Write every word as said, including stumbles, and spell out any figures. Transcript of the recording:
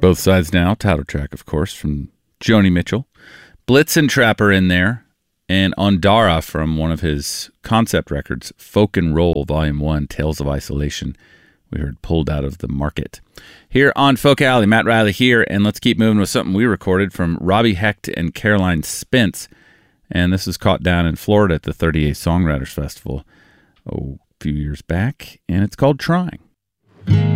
Both Sides Now, title track, of course, from Joni Mitchell. Blitzen Trapper in there, and Ondara from one of his concept records, Folk and Roll, Volume one, Tales of Isolation. We heard Pulled Out of the Market. Here on Folk Alley, Matt Riley here, and let's keep moving with something we recorded from Robbie Hecht and Caroline Spence. And this was caught down in Florida at the thirty-eighth Songwriters Festival oh, a few years back, and it's called Trying.